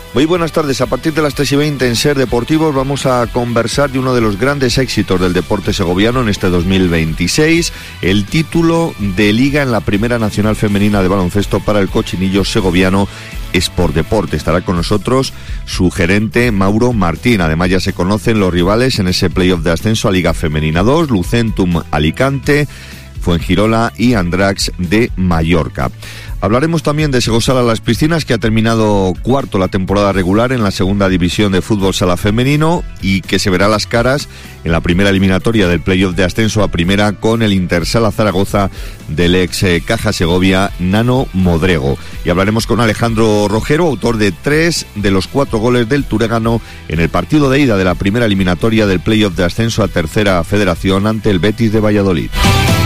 Muy buenas tardes. A partir de las 3:20 en Ser Deportivos vamos a conversar de uno de los grandes éxitos del deporte segoviano en este 2026, el título de Liga en la Primera Nacional Femenina de Baloncesto para el Cochinillo Segoviano Sport Deporte. Estará con nosotros su gerente Mauro Martín. Además ya se conocen los rivales en ese playoff de ascenso a Liga Femenina 2, Lucentum Alicante, Fuengirola y Andrax de Mallorca. Hablaremos también de Segosala Las Piscinas, que ha terminado cuarto la temporada regular en la segunda división de fútbol sala femenino y que se verá las caras en la primera eliminatoria del playoff de ascenso a primera con el Intersala Zaragoza del ex Caja Segovia Nano Modrego. Y hablaremos con Alejandro Rojero, autor de 3 de los 4 goles del Turegano en el partido de ida de la primera eliminatoria del playoff de ascenso a tercera federación ante el Betis de Valladolid.